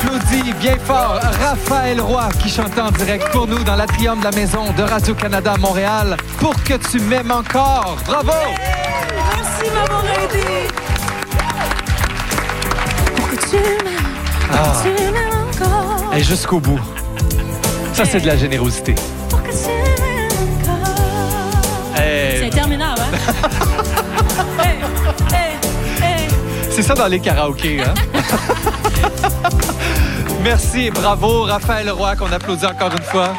applaudit bien fort Raphaël Roy qui chante en direct pour nous dans l'atrium de la maison de Radio-Canada à Montréal. Pour que tu m'aimes encore. Bravo! Merci de m'avoir aidé. Pour que tu m'aimes encore. Et jusqu'au bout. Ça, c'est de la générosité. Pour que tu m'aimes encore. C'est interminable, hein? Hey. C'est ça dans les karaokés, hein? Merci et bravo, Raphaël Roy, qu'on applaudit encore une fois.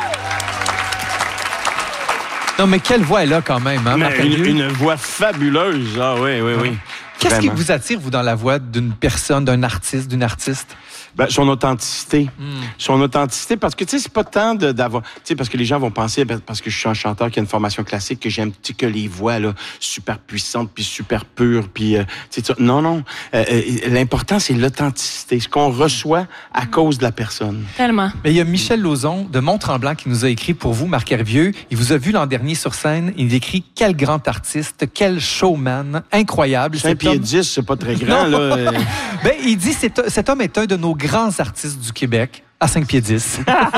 Non, mais quelle voix elle a quand même, hein, une voix fabuleuse. Ah oui. Qu'est-ce qui Vraiment. vous attire, vous, dans la voix d'une personne, d'un artiste, d'une artiste? Ben, son authenticité. Son authenticité, parce que, tu sais, c'est pas tant d'avoir... Tu sais, parce que les gens vont penser, parce que je suis un chanteur qui a une formation classique, que j'aime, tu sais, que les voix, là, super puissantes, puis super pures, puis, tu sais, non. L'important, c'est l'authenticité, ce qu'on reçoit à cause de la personne. Tellement. Mais il y a Michel Lauzon de Mont-Tremblant qui nous a écrit pour vous, Marc Hervieux. Il vous a vu l'an dernier sur scène. Il écrit « Quel grand artiste, quel showman, incroyable. » 5 pieds 10, c'est pas très grand, là. Ben, il dit cet homme est un de nos grands artistes du Québec. À 5 pieds 10.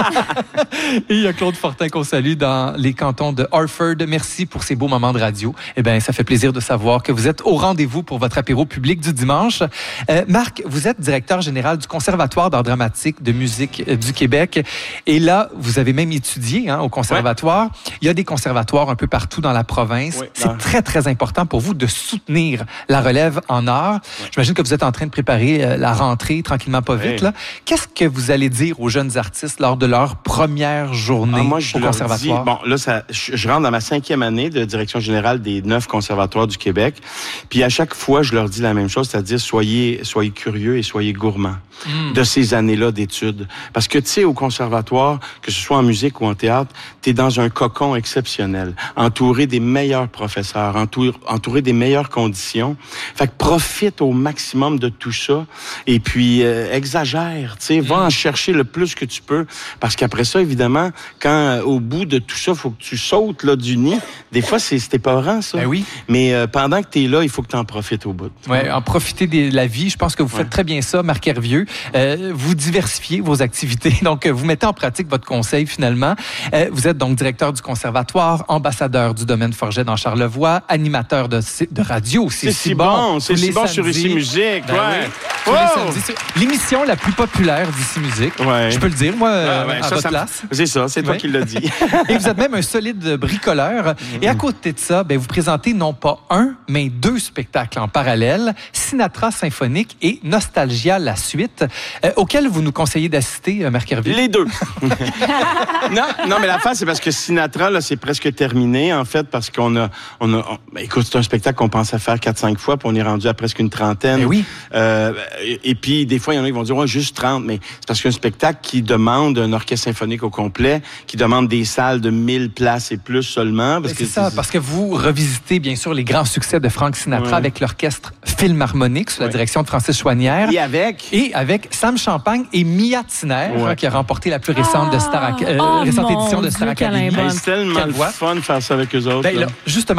Et il y a Claude Fortin qu'on salue dans les cantons de Harford. Merci pour ces beaux moments de radio. Eh bien, ça fait plaisir de savoir que vous êtes au rendez-vous pour votre apéro public du dimanche. Marc, vous êtes directeur général du Conservatoire d'art dramatique de musique du Québec. Et là, vous avez même étudié au conservatoire. Ouais. Il y a des conservatoires un peu partout dans la province. Ouais, c'est très, très important pour vous de soutenir la relève en art. Ouais. J'imagine que vous êtes en train de préparer la rentrée tranquillement, pas vite. Là. Qu'est-ce que vous allez dire aux jeunes artistes lors de leur première journée au conservatoire? Bon, là, je rentre dans ma 5e année de direction générale des 9 conservatoires du Québec. Puis à chaque fois, je leur dis la même chose, c'est-à-dire soyez curieux et soyez gourmands de ces années-là d'études. Parce que, tu sais, au conservatoire, que ce soit en musique ou en théâtre, tu es dans un cocon exceptionnel, entouré des meilleurs professeurs, entouré des meilleures conditions. Fait que profite au maximum de tout ça et puis exagère, tu sais, va en chercher le plus que tu peux, parce qu'après ça, évidemment, quand au bout de tout ça, il faut que tu sautes là, du nid. Des fois, c'est épeurant, ça. Ben oui. Mais pendant que tu es là, il faut que tu en profites au bout. Oui, en profiter de la vie. Je pense que vous faites très bien ça, Marc Hervieux. Vous diversifiez vos activités, donc vous mettez en pratique votre conseil, finalement. Vous êtes donc directeur du conservatoire, ambassadeur du domaine Forget dans Charlevoix, animateur de radio. C'est si bon sur Ici Musique. L'émission la plus populaire d'Ici Musique. Ouais. Je peux le dire, moi, à votre place. C'est ça, c'est toi qui l'as dit. Et vous êtes même un solide bricoleur. Et à côté de ça, vous présentez non pas un, mais 2 spectacles en parallèle, Sinatra symphonique et Nostalgia la suite, auxquels vous nous conseillez d'assister, Marc Hervieux. Les 2. non, mais l'affaire, c'est parce que Sinatra, là, c'est presque terminé, en fait, parce qu'on écoute, c'est un spectacle qu'on pensait faire 4-5 fois, puis on est rendu à presque une trentaine. Mais oui. Et puis, des fois, il y en a qui vont dire, juste 30, mais c'est parce qu'un spectacle qui demande un orchestre symphonique au complet, qui demande des salles de 1000 places et plus seulement. Parce que vous revisitez, bien sûr, les grands succès de Frank Sinatra avec l'orchestre Philharmonique sous la direction de Francis Chouanière. Et avec Sam Champagne et Mia Tiner, qui a remporté la plus récente récente édition de Star Academy. C'est tellement le fun de faire ça avec eux autres. Justement,